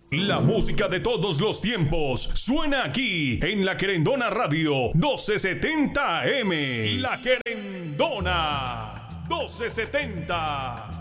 La música de todos los tiempos suena aquí en La Querendona Radio 1270 AM. La Querendona 1270.